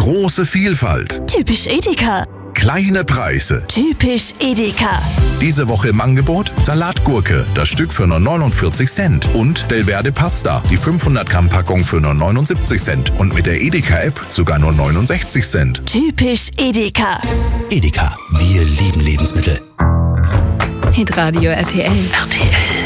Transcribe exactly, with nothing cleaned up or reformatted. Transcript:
Große Vielfalt. Typisch Edeka. Kleine Preise. Typisch Edeka. Diese Woche im Angebot Salatgurke, das Stück für nur neunundvierzig Cent. Und Delverde Pasta, die fünfhundert Gramm Packung für nur neunundsiebzig Cent. Und mit der Edeka-App sogar nur neunundsechzig Cent. Typisch Edeka. Edeka, wir lieben Lebensmittel. Hitradio R T L. R T L.